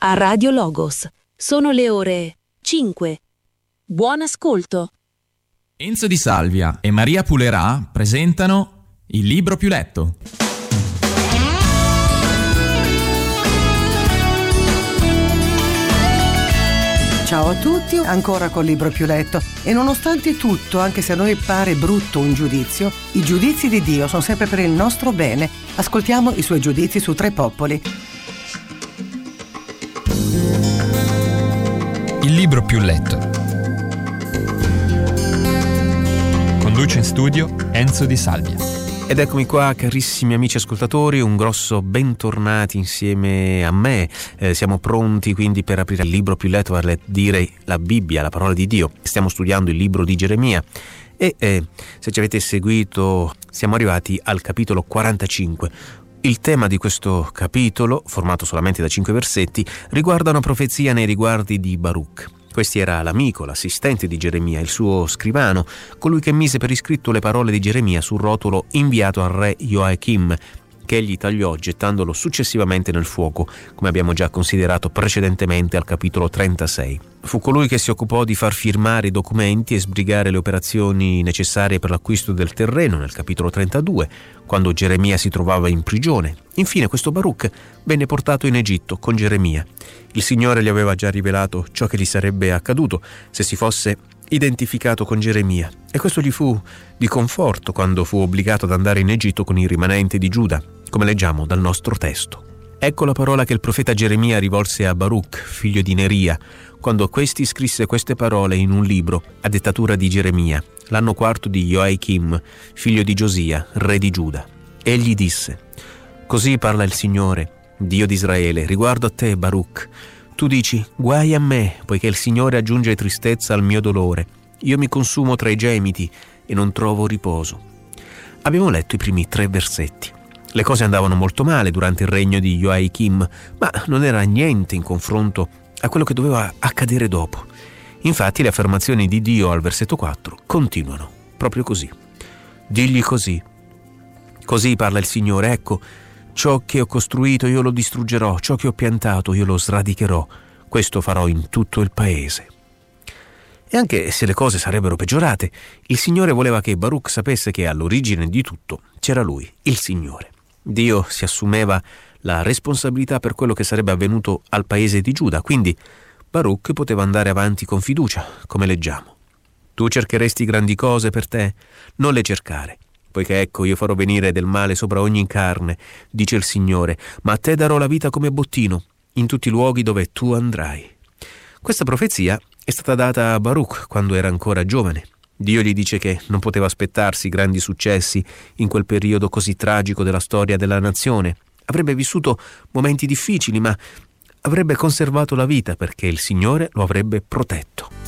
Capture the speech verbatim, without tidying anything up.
a Radio Logos. Sono le ore cinque. Buon ascolto. Enzo Di Salvia e Maria Pulerà presentano Il libro più letto. Ciao a tutti, ancora col libro più letto. E nonostante tutto, anche se a noi pare brutto un giudizio, i giudizi di Dio sono sempre per il nostro bene. Ascoltiamo i suoi giudizi su Tre Popoli. Il libro più letto. Conduce in studio Enzo Di Salvia. Ed eccomi qua, carissimi amici ascoltatori, un grosso bentornati insieme a me. Eh, siamo pronti quindi per aprire il libro più letto, vale a dire la Bibbia, la parola di Dio. Stiamo studiando il libro di Geremia e eh, se ci avete seguito siamo arrivati al capitolo quarantacinque. Il tema di questo capitolo, formato solamente da cinque versetti, riguarda una profezia nei riguardi di Baruch. Questi era l'amico, l'assistente di Geremia, il suo scrivano, colui che mise per iscritto le parole di Geremia sul rotolo inviato al re Joachim, che egli tagliò gettandolo successivamente nel fuoco, come abbiamo già considerato precedentemente al capitolo trentasei. Fu colui che si occupò di far firmare i documenti e sbrigare le operazioni necessarie per l'acquisto del terreno nel capitolo trentadue, quando Geremia si trovava in prigione. Infine questo Baruch venne portato in Egitto con Geremia. Il Signore gli aveva già rivelato ciò che gli sarebbe accaduto se si fosse identificato con Geremia, e questo gli fu di conforto quando fu obbligato ad andare in Egitto con i rimanenti di Giuda, come leggiamo dal nostro testo. Ecco la parola che il profeta Geremia rivolse a Baruch, figlio di Neria, quando questi scrisse queste parole in un libro a dettatura di Geremia, l'anno quarto di Joachim, figlio di Giosia, re di Giuda. Egli disse: «Così parla il Signore, Dio di Israele, riguardo a te, Baruch. Tu dici, guai a me, poiché il Signore aggiunge tristezza al mio dolore. Io mi consumo tra i gemiti e non trovo riposo». Abbiamo letto i primi tre versetti. Le cose andavano molto male durante il regno di Joachim, ma non era niente in confronto a quello che doveva accadere dopo. Infatti le affermazioni di Dio al versetto quattro continuano proprio così. Digli così. Così parla il Signore, ecco, ciò che ho costruito io lo distruggerò, ciò che ho piantato io lo sradicherò, questo farò in tutto il paese. E anche se le cose sarebbero peggiorate, il Signore voleva che Baruch sapesse che all'origine di tutto c'era lui, il Signore. Dio si assumeva la responsabilità per quello che sarebbe avvenuto al paese di Giuda, quindi Baruch poteva andare avanti con fiducia, come leggiamo. Tu cercheresti grandi cose per te? Non le cercare, poiché ecco io farò venire del male sopra ogni carne, dice il Signore, ma a te darò la vita come bottino in tutti i luoghi dove tu andrai. Questa profezia è stata data a Baruch quando era ancora giovane. Dio gli dice che non poteva aspettarsi grandi successi in quel periodo così tragico della storia della nazione. Avrebbe vissuto momenti difficili, ma avrebbe conservato la vita perché il Signore lo avrebbe protetto.